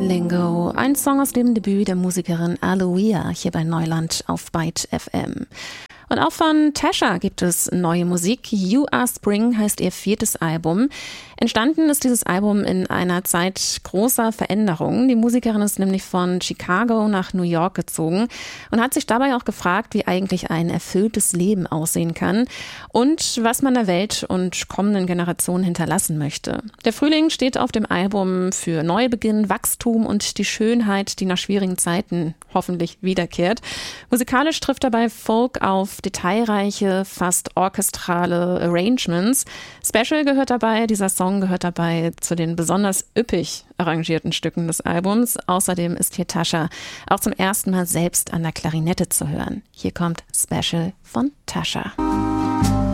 Lingo, ein Song aus dem Debüt der Musikerin Aloia hier bei Neuland auf Byte FM. Und auch von Tasha gibt es neue Musik. You Are Spring heißt ihr 4. Album. Entstanden ist dieses Album in einer Zeit großer Veränderungen. Die Musikerin ist nämlich von Chicago nach New York gezogen und hat sich dabei auch gefragt, wie eigentlich ein erfülltes Leben aussehen kann und was man der Welt und kommenden Generationen hinterlassen möchte. Der Frühling steht auf dem Album für Neubeginn, Wachstum und die Schönheit, die nach schwierigen Zeiten hoffentlich wiederkehrt. Musikalisch trifft dabei Folk auf detailreiche, fast orchestrale Arrangements. Special gehört dabei, dieser Song gehört dabei zu den besonders üppig arrangierten Stücken des Albums. Außerdem ist hier Tasha auch zum ersten Mal selbst an der Klarinette zu hören. Hier kommt Special von Tasha.